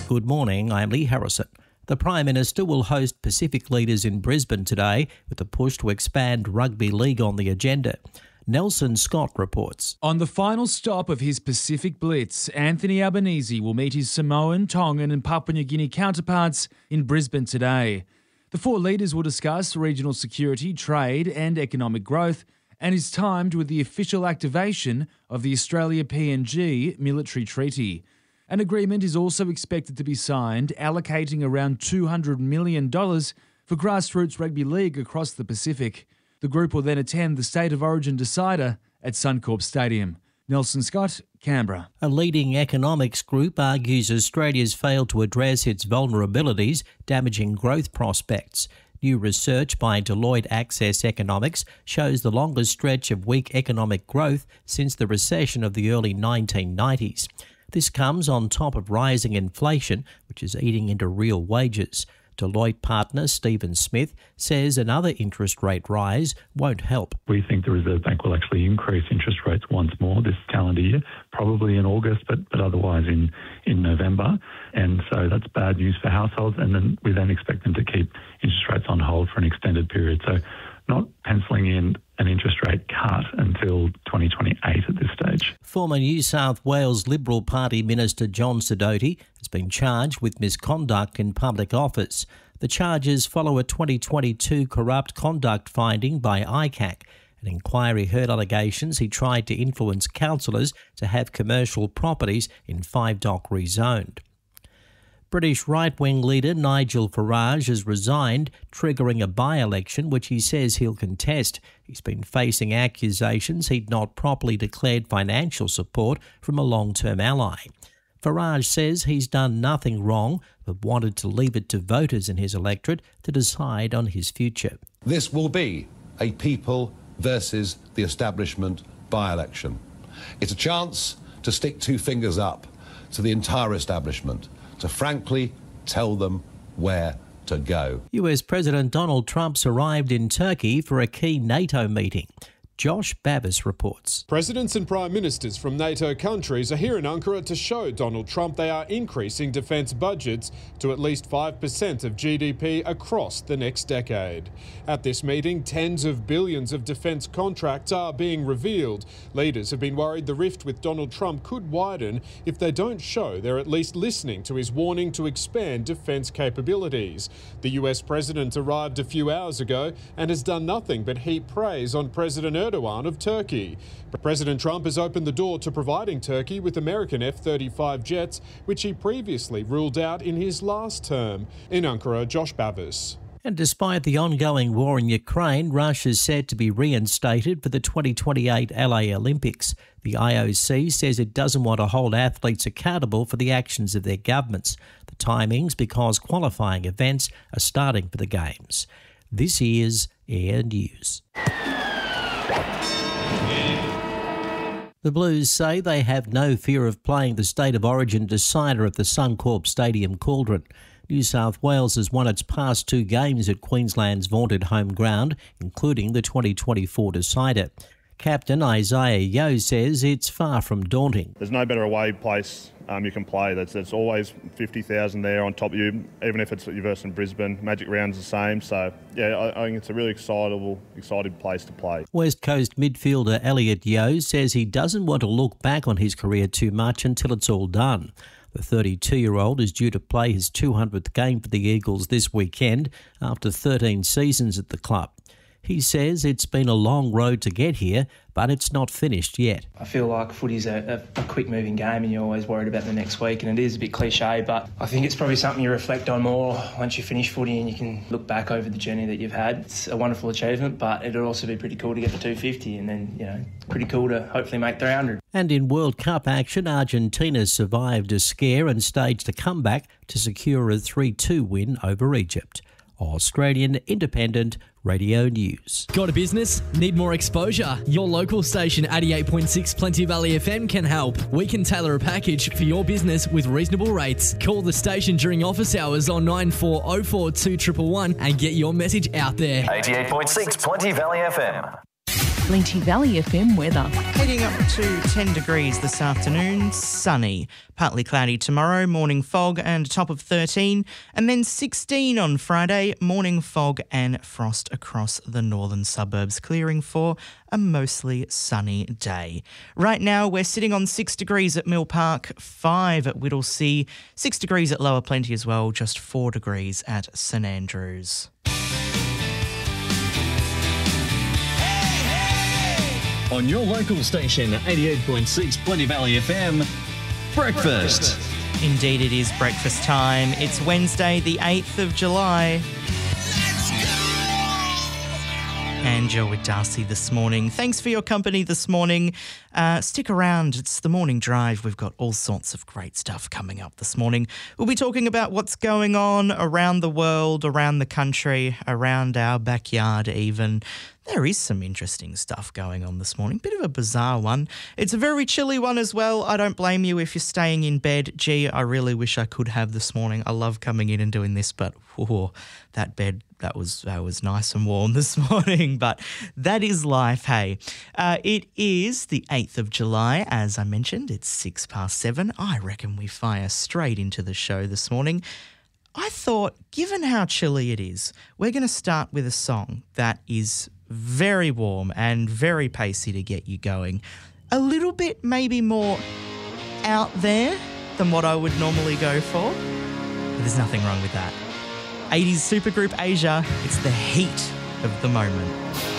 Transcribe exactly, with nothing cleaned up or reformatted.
Good morning, I'm Lee Harrison. The Prime Minister will host Pacific leaders in Brisbane today with a push to expand rugby league on the agenda. Nelson Scott reports. On the final stop of his Pacific Blitz, Anthony Albanese will meet his Samoan, Tongan and Papua New Guinea counterparts in Brisbane today. The four leaders will discuss regional security, trade and economic growth, and is timed with the official activation of the Australia-P N G military treaty. An agreement is also expected to be signed allocating around two hundred million dollars for grassroots rugby league across the Pacific. The group will then attend the State of Origin decider at Suncorp Stadium. Nelson Scott, Canberra. A leading economics group argues Australia's failed to address its vulnerabilities, damaging growth prospects. New research by Deloitte Access Economics shows the longest stretch of weak economic growth since the recession of the early nineteen nineties. This comes on top of rising inflation, which is eating into real wages. Deloitte partner Stephen Smith says another interest rate rise won't help. We think the Reserve Bank will actually increase interest rates once more this calendar year, probably in August, but, but otherwise in, in November. And so that's bad news for households. And then we then expect them to keep interest rates on hold for an extended period. So not penciling in an interest rate cut until twenty twenty-eight at this stage. Former New South Wales Liberal Party Minister John Sidoti has been charged with misconduct in public office. The charges follow a twenty twenty-two corrupt conduct finding by I C A C. An inquiry heard allegations he tried to influence councillors to have commercial properties in Five Dock rezoned. British right-wing leader Nigel Farage has resigned, triggering a by-election which he says he'll contest. He's been facing accusations he'd not properly declared financial support from a long-term ally. Farage says he's done nothing wrong, but wanted to leave it to voters in his electorate to decide on his future. This will be a people versus the establishment by-election. It's a chance to stick two fingers up to the entire establishment, to frankly tell them where to go. U S President Donald Trump's arrived in Turkey for a key NATO meeting. Josh Bavis reports. Presidents and prime ministers from NATO countries are here in Ankara to show Donald Trump they are increasing defence budgets to at least five percent of G D P across the next decade. At this meeting, tens of billions of defence contracts are being revealed. Leaders have been worried the rift with Donald Trump could widen if they don't show they're at least listening to his warning to expand defence capabilities. The U S president arrived a few hours ago and has done nothing but heap praise on President Erdogan of Turkey. President Trump has opened the door to providing Turkey with American F thirty-five jets, which he previously ruled out in his last term. In Ankara, Josh Bavis. And despite the ongoing war in Ukraine, Russia is said to be reinstated for the twenty twenty-eight L A Olympics. The I O C says it doesn't want to hold athletes accountable for the actions of their governments. The timing's because qualifying events are starting for the Games. This is Air News. The Blues say they have no fear of playing the State of Origin decider at the Suncorp Stadium Cauldron. New South Wales has won its past two games at Queensland's vaunted home ground, including the twenty twenty-four decider. Captain Isaiah Yeo says it's far from daunting. There's no better away place um, you can play. That's, there's always fifty thousand there on top of you, even if it's versus Brisbane. Magic Round's the same. So, yeah, I, I think it's a really excitable, exciting place to play. West Coast midfielder Elliot Yeo says he doesn't want to look back on his career too much until it's all done. The thirty-two-year-old is due to play his two hundredth game for the Eagles this weekend after thirteen seasons at the club. He says it's been a long road to get here, but it's not finished yet. I feel like footy's a, a, a quick-moving game and you're always worried about the next week, and it is a bit cliche, but I think it's probably something you reflect on more once you finish footy and you can look back over the journey that you've had. It's a wonderful achievement, but it'll also be pretty cool to get to two fifty and then, you know, pretty cool to hopefully make three hundred. And in World Cup action, Argentina survived a scare and staged a comeback to secure a three two win over Egypt. Australian Independent Radio News. Got a business? Need more exposure? Your local station eighty-eight point six Plenty Valley F M can help. We can tailor a package for your business with reasonable rates. Call the station during office hours on nine four oh four two one one one and get your message out there. eighty-eight point six Plenty Valley F M. Plenty Valley F M weather. Heading up to ten degrees this afternoon, sunny. Partly cloudy tomorrow, morning fog and a top of thirteen. And then sixteen on Friday, morning fog and frost across the northern suburbs, clearing for a mostly sunny day. Right now, we're sitting on six degrees at Mill Park, five at Whittlesea, six degrees at Lower Plenty as well, just four degrees at St Andrews. On your local station, eighty-eight point six Plenty Valley F M, breakfast. Indeed, it is breakfast time. It's Wednesday, the eighth of July. And you're with Darcy this morning. Thanks for your company this morning. Uh, stick around. It's the morning drive. We've got all sorts of great stuff coming up this morning. We'll be talking about what's going on around the world, around the country, around our backyard even. There is some interesting stuff going on this morning. Bit of a bizarre one. It's a very chilly one as well. I don't blame you if you're staying in bed. Gee, I really wish I could have this morning. I love coming in and doing this, but whoa, that bed, that was that was nice and warm this morning. But that is life, hey. Uh, it is the eighth of July, as I mentioned. It's six past seven. I reckon we fire straight into the show this morning. I thought, given how chilly it is, we're going to start with a song that is very warm and very pacey to get you going. A little bit maybe more out there than what I would normally go for, but there's nothing wrong with that. eighties supergroup Asia, it's the heat of the moment.